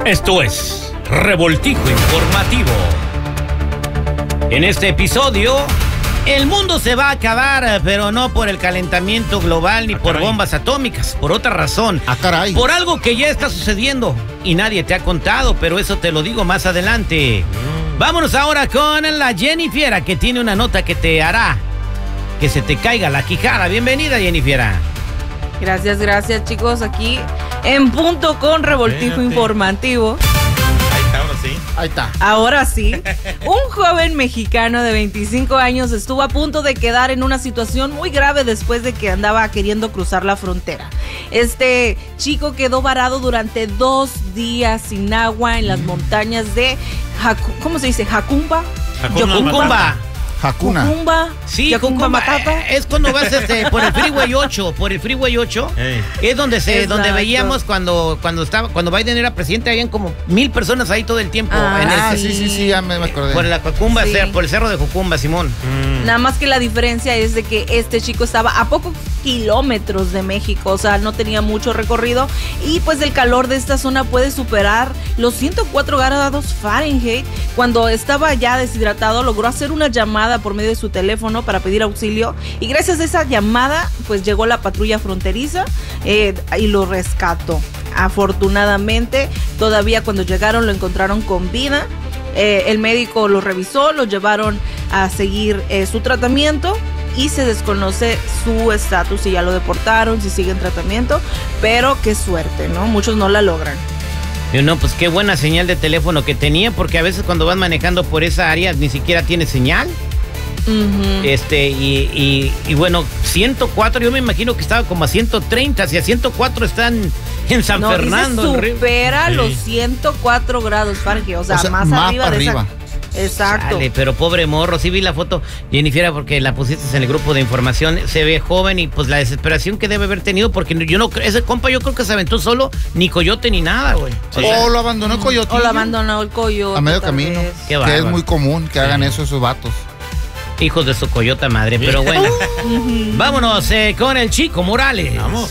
Esto es Revoltijo Informativo. En este episodio, el mundo se va a acabar, pero no por el calentamiento global ni por bombas atómicas, por otra razón. Caray. Por algo que ya está sucediendo y nadie te ha contado, pero eso te lo digo más adelante. Vámonos ahora con la Jennifiera, que tiene una nota que te hará que se te caiga la quijada. Bienvenida, Jennifiera. Gracias, chicos. Aquí en punto con Revoltijo Informativo. Ahí está, ahora sí. Ahí está. Ahora sí, un joven mexicano de 25 años estuvo a punto de quedar en una situación muy grave después de que andaba queriendo cruzar la frontera. Este chico quedó varado durante 2 días sin agua en las montañas de ¿cómo se dice? Jacumba. Jacuna. Sí, Jacumba Matapa. Es cuando vas por el Freeway 8, es donde veíamos cuando Biden era presidente, habían como 1,000 personas ahí todo el tiempo. Sí, ya me acordé. Por la Jacumba, Sí. por el cerro de Jacumba, Simón. Nada más que la diferencia es de que este chico estaba a pocos kilómetros de México, o sea, no tenía mucho recorrido y pues el calor de esta zona puede superar los 104 grados Fahrenheit. Cuando estaba ya deshidratado, logró hacer una llamada por medio de su teléfono para pedir auxilio y gracias a esa llamada pues llegó la patrulla fronteriza y lo rescató. Afortunadamente, todavía cuando llegaron lo encontraron con vida. El médico lo revisó, lo llevaron a seguir su tratamiento y se desconoce su estatus, si ya lo deportaron, si sigue en tratamiento, pero qué suerte, ¿no? Muchos no la logran. No, pues qué buena señal de teléfono que tenía, porque a veces cuando vas manejando por esa área ni siquiera tiene señal. Y bueno, 104, yo me imagino que estaba como a 130, si a 104 están en San Fernando. Supera los 104 grados Fahrenheit, o sea más arriba de esa. Exacto. Chale, pero pobre morro, sí vi la foto, Jennifiera, porque la pusiste en el grupo de información, se ve joven y pues la desesperación que debe haber tenido, porque ese compa yo creo que se aventó solo, ni coyote ni nada, güey. O lo abandonó el coyote. O lo abandonó el coyote. A medio camino. Qué que es muy común que hagan eso esos vatos. Hijos de su coyota madre, pero bueno. Vámonos con el Chico Morales. Vamos.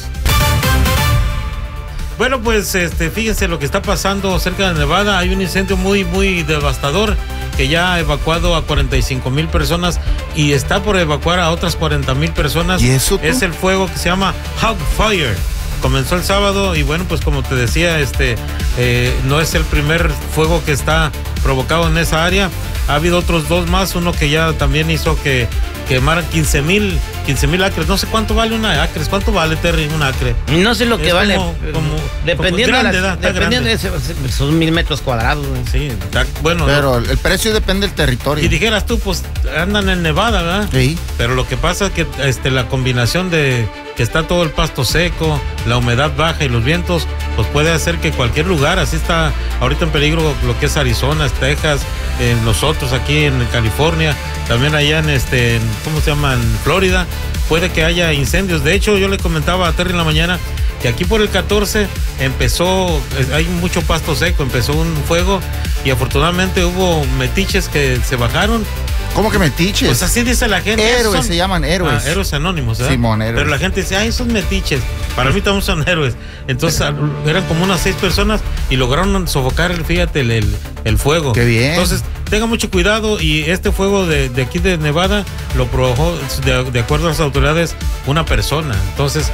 Bueno, pues fíjense lo que está pasando cerca de Nevada. Hay un incendio muy, muy devastador que ya ha evacuado a 45,000 personas y está por evacuar a otras 40,000 personas. ¿Y eso? Es el fuego que se llama Hog Fire. Comenzó el sábado y bueno, pues como te decía, no es el primer fuego que está provocado en esa área. Ha habido otros 2 más, uno que ya también hizo que quemaran 15,000 acres. No sé cuánto vale una acre. ¿Cuánto vale, Terry, un acre? No sé lo que vale. Dependiendo de son 1,000 metros cuadrados. Sí, bueno. Pero el precio depende del territorio. Y dijeras tú, pues andan en Nevada, ¿verdad? Sí. Pero lo que pasa es que la combinación de que está todo el pasto seco, la humedad baja y los vientos, pues puede hacer que cualquier lugar, así está ahorita en peligro lo que es Arizona, Texas, nosotros aquí en California, también allá en ¿cómo se llama? En Florida, puede que haya incendios. De hecho, yo le comentaba a Terry en la mañana que aquí por el 14 hay mucho pasto seco, empezó un fuego y afortunadamente hubo metiches que se bajaron. ¿Cómo que metiches? Pues así dice la gente. Héroes se llaman héroes. Héroes anónimos, ¿verdad? Simón, héroes. Pero la gente dice, esos metiches. Para mí también son héroes. Entonces eran como unas 6 personas y lograron sofocar, fíjate, el fuego. Qué bien. Entonces, tenga mucho cuidado y este fuego de aquí de Nevada lo provocó, de acuerdo a las autoridades, una persona. Entonces,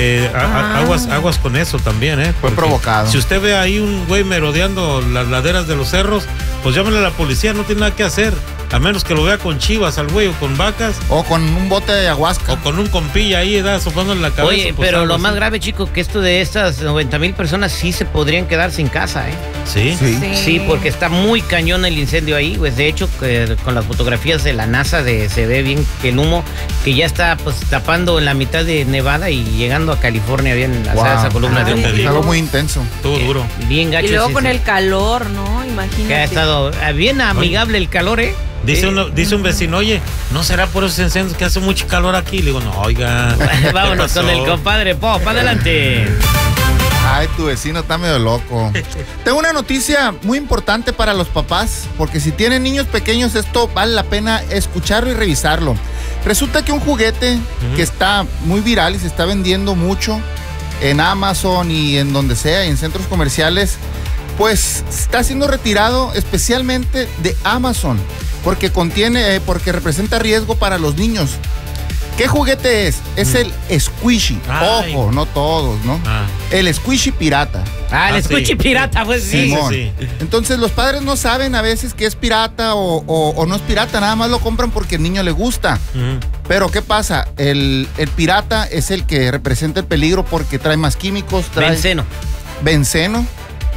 aguas con eso también, Fue provocado. Si usted ve ahí un güey merodeando las laderas de los cerros, pues llámele a la policía, no tiene nada que hacer. A menos que lo vea con chivas al güey o con vacas. O con un bote de ayahuasca. O con un compilla ahí, soplándole la cabeza. Oye, pues, pero lo más grave, chico, que esto de estas 90,000 personas sí se podrían quedar sin casa, ¿Sí? Sí, porque está muy cañón el incendio ahí, pues de hecho con las fotografías de la NASA se ve bien que el humo que ya está pues tapando la mitad de Nevada y llegando a California bien, esa columna de humo. Es algo muy intenso. Estuvo duro. Bien gacho. Y luego con el calor, ¿no? Imagínate. Que ha estado bien amigable el calor, Dice un vecino, oye, ¿no será por esos incendios que hace mucho calor aquí? Le digo, no, oiga. Vámonos con el compadre Pop, adelante. Ay, tu vecino está medio loco. Tengo una noticia muy importante para los papás, porque si tienen niños pequeños, esto vale la pena escucharlo y revisarlo. Resulta que un juguete que está muy viral y se está vendiendo mucho en Amazon y en donde sea, en centros comerciales, pues está siendo retirado especialmente de Amazon porque representa riesgo para los niños. ¿Qué juguete es? Es el Squishy. Ay. Ojo, no todos, ¿no? El Squishy pirata. El Squishy sí. pirata, pues sí. Simón. sí. Entonces los padres no saben a veces que es pirata o no es pirata, nada más lo compran porque al niño le gusta. Pero ¿qué pasa? El pirata es el que representa el peligro porque trae más químicos, trae benceno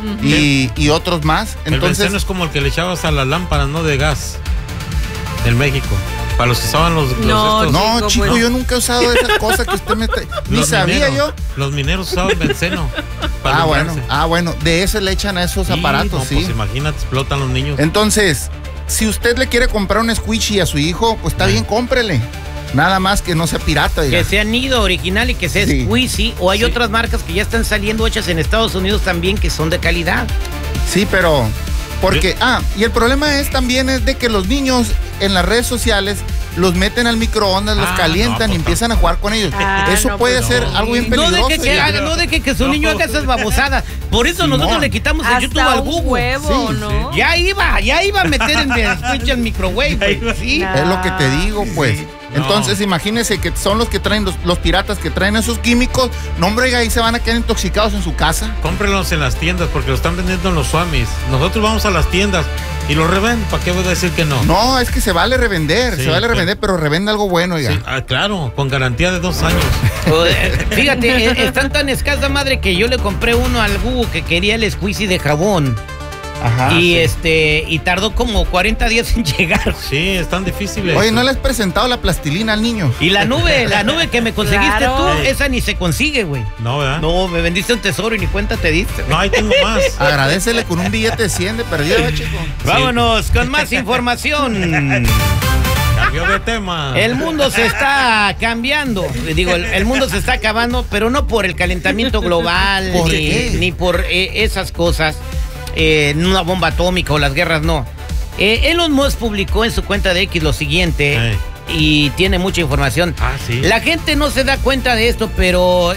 y otros más. El Entonces benceno es como el que le echabas a las lámparas, ¿no? De gas en México. Para los que usaban los estos. No, chico, pues. yo nunca he usado esas cosas que usted me está... Ni sabía yo. Los mineros usaban benceno. Bueno, de eso le echan a esos aparatos, sí. Pues imagínate, explotan los niños. Entonces, si usted le quiere comprar un Squishy a su hijo, pues está bien, cómprele. Nada más que no sea pirata, diga. Que sea nido original y que sea Squishy. O hay otras marcas que ya están saliendo hechas en Estados Unidos también que son de calidad. Sí, pero... Porque, y el problema es de que los niños en las redes sociales los meten al microondas, los calientan y empiezan a jugar con ellos. Eso puede ser algo bien peligroso. No deje que su niño haga esas babosadas. Por eso nosotros le quitamos el YouTube al Google. Huevo, ¿no? Ya iba a meter en el Squishy al microwave, pues, sí. Es lo que te digo, pues. Entonces, imagínense que son los que traen, los piratas que traen esos químicos. No, hombre, ahí se van a quedar intoxicados en su casa. Cómprenlos en las tiendas porque los están vendiendo en los swamis. Nosotros vamos a las tiendas y los revenden. ¿Para qué voy a decir que no? No, es que se vale revender, pero revende algo bueno, oiga. Sí, claro, con garantía de 2 años. Fíjate, están tan escasa, madre, que yo le compré uno al Google que quería el Squishy de jabón. Ajá, y tardó como 40 días en llegar. Sí, es tan difícil. Oye, ¿no le has presentado la plastilina al niño? Y la nube que me conseguiste tú, esa ni se consigue, güey. No, ¿verdad? No, me vendiste un tesoro y ni cuenta te diste. No, ahí tengo más. Agradécele con un billete de 100 de perdido, chico. Vámonos con más información. Cambio de tema. El mundo se está cambiando. Digo, el mundo se está acabando, pero no por el calentamiento global ni por esas cosas. Una bomba atómica o las guerras, no. Elon Musk publicó en su cuenta de X lo siguiente y tiene mucha información. Sí. La gente no se da cuenta de esto, pero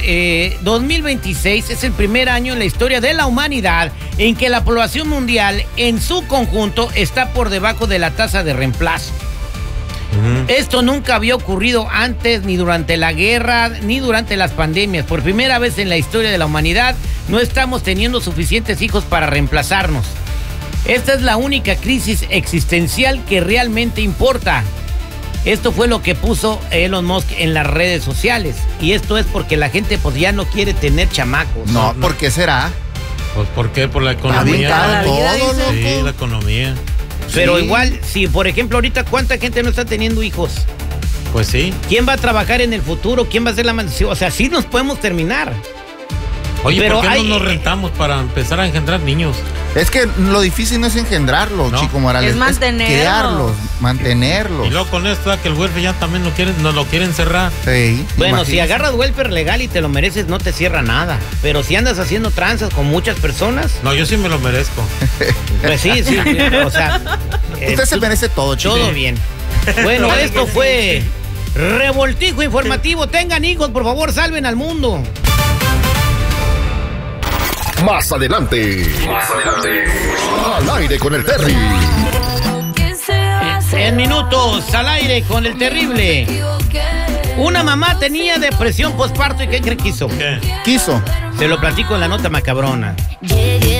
2026 es el primer año en la historia de la humanidad en que la población mundial en su conjunto está por debajo de la tasa de reemplazo. Esto nunca había ocurrido antes, ni durante la guerra, ni durante las pandemias. Por primera vez en la historia de la humanidad, no estamos teniendo suficientes hijos para reemplazarnos. Esta es la única crisis existencial que realmente importa. Esto fue lo que puso Elon Musk en las redes sociales. Y esto es porque la gente pues ya no quiere tener chamacos. No, ¿por qué será? Pues ¿por qué? Por la economía. La economía. Pero igual, si por ejemplo ahorita cuánta gente no está teniendo hijos. Pues sí. ¿Quién va a trabajar en el futuro? ¿Quién va a hacer la mansión? O sea, sí nos podemos terminar. Oye, pero ¿por qué no nos rentamos para empezar a engendrar niños? Es que lo difícil no es engendrarlos, Chico Morales. Es mantenerlos. Criarlos, mantenerlos. Y luego con esto que el welfare ya también nos lo quieren cerrar. Sí, bueno, imagínate. si agarras welfare legal y te lo mereces, no te cierra nada. Pero si andas haciendo tranzas con muchas personas... No, yo sí me lo merezco. Pues sí, o sea... Usted se merece todo, Chico. Todo bien. Bueno, esto fue Revoltijo Informativo. Tengan hijos, por favor, salven al mundo. Más adelante. Al aire con el Terry. En minutos, al aire con el terrible. Una mamá tenía depresión postparto y ¿qué cree que hizo? ¿Qué? Quiso. Se lo platico en la nota macabrona.